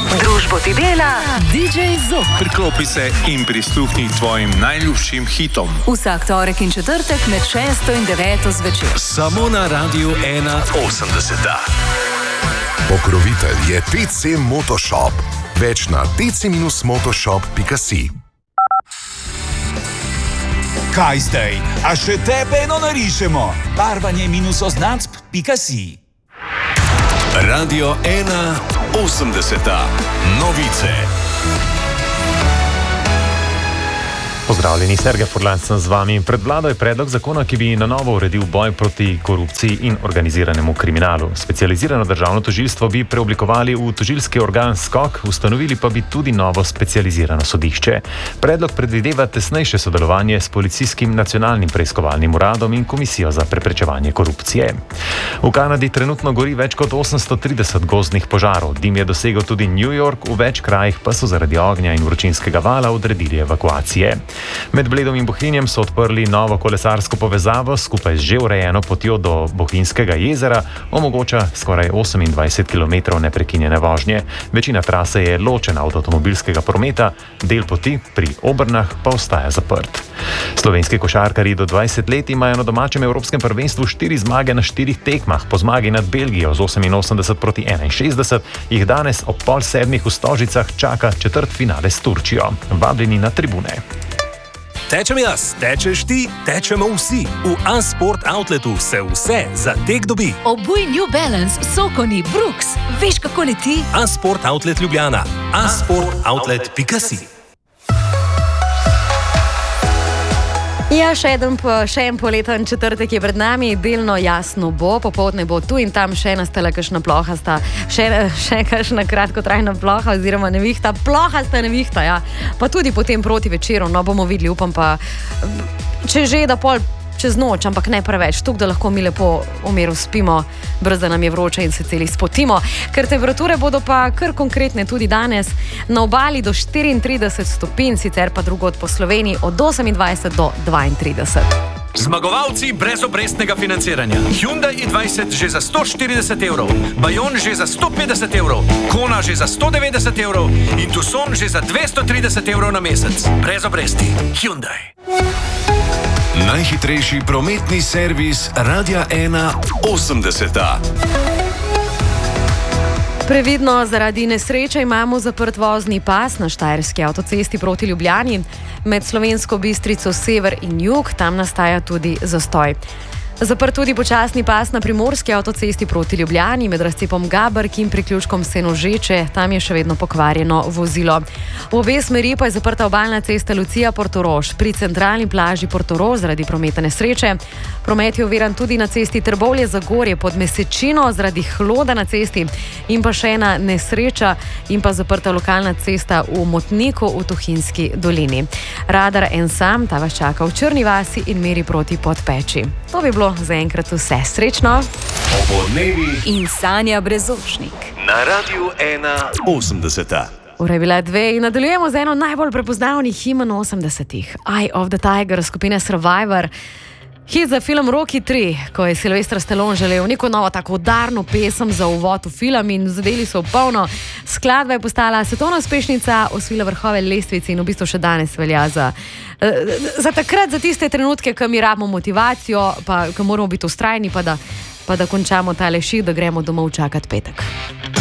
Družbo ti dela DJ Zok. Priklopi se in prisluhni tvojim najljubšim hitom. Vsak torek in četrtek med 6 in 9 zvečer. Samo na Radiu 1.80. Pokrovitelj je TC Motoshop. Več na tc-motoshop.si. Kaj zdaj? A še tebe eno narišemo? Barvanje-oznacb.si. Radio 1.80. Novice. Pozdravljeni, Sergej Furlan sem z vami. Pred vlado je predlog zakona, ki bi na novo uredil boj proti korupciji in organiziranemu kriminalu. Specializirano državno tožilstvo bi preoblikovali v tožilski organ SKOK, ustanovili pa bi tudi novo specializirano sodišče. Predlog predvideva tesnejše sodelovanje s policijskim nacionalnim preiskovalnim uradom in komisijo za preprečevanje korupcije. V Kanadi trenutno gori več kot 830 gozdnih požarov. Dim je dosegel tudi New York, v več krajih pa so zaradi ognja in vročinskega vala odredili evakuacije. Med Bledom in Bohinjem so odprli novo kolesarsko povezavo, skupaj z že urejeno potjo do Bohinjskega jezera omogoča skoraj 28 km neprekinjene vožnje. Večina trase je ločena od avtomobilskega prometa, del poti pri Obrnah pa ostaja zaprt. Slovenski košarkarji do 20 let imajo na domačem evropskem prvenstvu 4 zmage na 4 tekmah. Po zmagi nad Belgijo z 88-61 jih danes ob 6:30 v Stožicah čaka četrtfinale s Turčijo. Vabljeni na tribune. Tečem jaz, tečeš ti, tečemo vsi. V A-Sport Outletu se vse za tek dobi. Obuj New Balance, Sokoni, Brooks. Veš, kako leti? A-Sport Outlet Ljubljana. A-sportoutlet.si. Ja, še en poleten četrtek je pred nami, delno jasno bo, popoldne bo tu in tam še nastala kakšna plohasta, še kakšna kratkotrajna ploha oziroma nevihta, plohasta nevihta, ja. Pa tudi potem proti večeru, no bomo videli, upam pa, če že da pol čez noč, ampak ne preveč, tukaj, da lahko mi lepo v miru spimo, brez da nam je vroče in se celi spotimo, ker temperature bodo pa kar konkretne tudi danes, na obali do 34 stopinj, sicer pa drugod po Sloveniji od 28 do 32. Zmagovalci brezobrestnega financiranja. Hyundai i20 že za 140 evrov, Bayon že za 150 evrov, Kona že za 190 evrov in Tucson že za 230 evrov na mesec. Brez obresti. Hyundai. Najhitrejši prometni servis Radia 1.80. Previdno, zaradi nesreče imamo zaprt vozni pas na štajerski avtocesti proti Ljubljani. Med Slovensko Bistrico sever in jug, tam nastaja tudi zastoj. Zaprt tudi počasni pas na primorski avtocesti proti Ljubljani med razcepom Gabrk in priključkom Senožeče, tam je še vedno pokvarjeno vozilo. V obe smeri pa je zaprta obalna cesta Lucija-Portorož, pri centralni plaži Portorož zaradi prometne nesreče. Promet je oviran tudi na cesti Trbovlje-Zagorje pod Mesečino zaradi hloda na cesti in pa še ena nesreča in pa zaprta lokalna cesta v Motniku v Tuhinjski dolini. Radar en sam, ta vas čaka v Črni vasi in meri proti Podpeči. To bi bilo zaenkrat vse. Srečno! Opoldnevi in Sanja Brezošnik. Na Radiu 1.80. Ura je bila 2 in nadaljujemo z eno najbolj prepoznavnih himen 80-ih. Eye of the Tiger, skupine Survivor. Hit za film Rocky 3, ko je Sylvester Stallone želel neko novo tako udarno pesem za uvod v film in zadeli so v polno. Skladba je postala svetovna uspešnica, osvojila vrhove lestvice in v bistvu še danes velja za takrat, za tiste trenutke, ko mi rabimo motivacijo, pa ko moramo biti vztrajni, pa da končamo tale ših, da gremo domov čakati petek.